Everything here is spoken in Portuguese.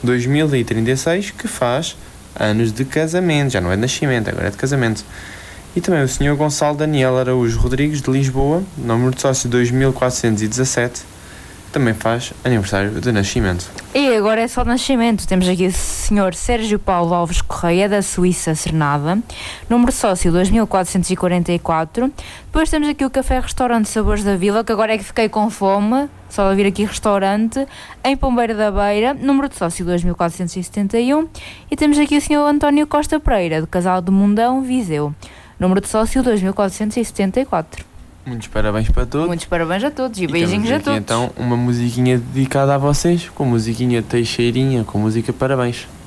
2036, que faz anos de casamento, já não é de nascimento, agora é de casamento. E também o Sr. Gonçalo Daniel Araújo Rodrigues, de Lisboa, número de sócio 2417, também faz aniversário de nascimento. E agora é só de nascimento. Temos aqui o Sr. Sérgio Paulo Alves Correia, da Suíça Cernada, número de sócio 2444. Depois temos aqui o Café Restaurante Sabores da Vila, que agora é que fiquei com fome, só de vir aqui restaurante, em Pombeira da Beira, número de sócio 2471. E temos aqui o Sr. António Costa Pereira, do Casal de Mundão, Viseu, número de sócio 2474. Muitos parabéns para todos. Muitos parabéns a todos e beijinhos a todos. Então, uma musiquinha dedicada a vocês, com musiquinha Teixeirinha, com música parabéns.